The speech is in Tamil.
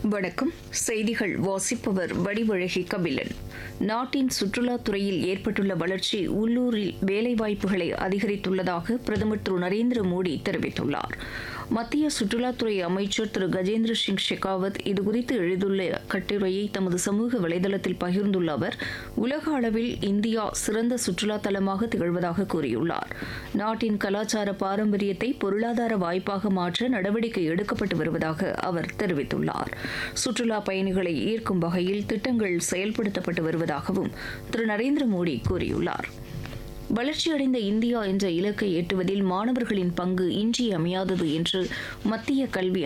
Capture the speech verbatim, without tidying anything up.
வணக்கம். செய்திகள் வாசிப்பவர் வடிவழகி கபிலன். நாட்டின் சுற்றுலாத் துறையில் ஏற்பட்டுள்ள வளர்ச்சி உள்ளூரில் வேலைவாய்ப்புகளை அதிகரித்துள்ளதாக பிரதமர் திரு நரேந்திர மோடி தெரிவித்துள்ளார். மத்திய சுற்றுலாத்துறை அமைச்சர் திரு கஜேந்திர சிங் ஷெகாவத் இதுகுறித்து எழுதியுள்ள கட்டுரையை தமது சமூக வலைதளத்தில் பகிர்ந்துள்ள அவர், உலக அளவில் இந்தியா சிறந்த சுற்றுலா தலமாக திகழ்வதாக கூறியுள்ளார். நாட்டின் கலாச்சார பாரம்பரியத்தை பொருளாதார வாய்ப்பாக மாற்ற நடவடிக்கை எடுக்கப்பட்டு வருவதாக அவர் தெரிவித்துள்ளார். சுற்றுலா பயணிகளை ஈர்க்கும் வகையில் திட்டங்கள் செயல்படுத்தப்பட்டு வருவதாகவும் திரு நரேந்திர மோடி கூறியுள்ளார். வளர்ச்சியடைந்த இந்தியா என்ற இலக்கை எட்டுவதில் மாணவர்களின் பங்கு இன்றியமையாதது என்று மத்திய கல்வி